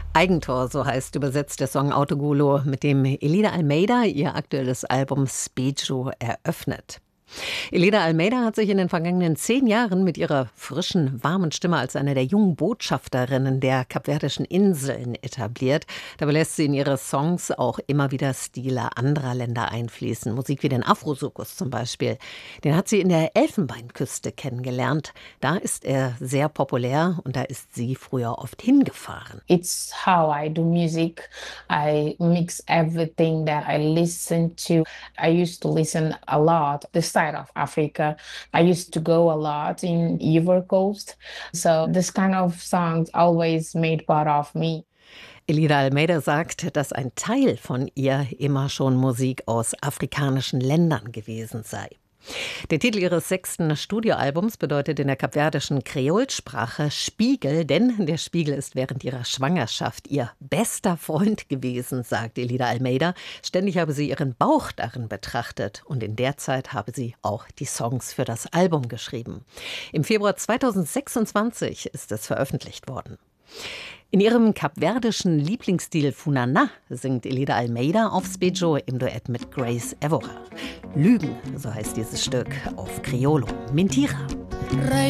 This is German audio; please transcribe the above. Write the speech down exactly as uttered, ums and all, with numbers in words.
Eigentor, so heißt übersetzt der Song Autogulo, mit dem Elida Almeida ihr aktuelles Album Spejo eröffnet. Elida Almeida hat sich in den vergangenen zehn Jahren mit ihrer frischen, warmen Stimme als eine der jungen Botschafterinnen der kapverdischen Inseln etabliert. Dabei lässt sie in ihre Songs auch immer wieder Stile anderer Länder einfließen. Musik wie den Afro-Soukous zum Beispiel. Den hat sie in der Elfenbeinküste kennengelernt. Da ist er sehr populär und da ist sie früher oft hingefahren. It's how I do music. I mix everything that I listen to. I used to listen a lot this side of Africa. I used to go a lot in Ivory Coast. So this kind of songs always made part of me. Elida Almeida sagt, dass ein Teil von ihr immer schon Musik aus afrikanischen Ländern gewesen sei. Der Titel ihres sechsten Studioalbums bedeutet in der kapverdischen Kreolsprache Spiegel, denn der Spiegel ist während ihrer Schwangerschaft ihr bester Freund gewesen, sagt Elida Almeida. Ständig habe sie ihren Bauch darin betrachtet und in der Zeit habe sie auch die Songs für das Album geschrieben. Im Februar zweitausendsechsundzwanzig ist es veröffentlicht worden. In ihrem kapverdischen Lieblingsstil Funana singt Elida Almeida auf Spejo im Duett mit Grace Evora. Lügen, so heißt dieses Stück auf Criollo. Mentira.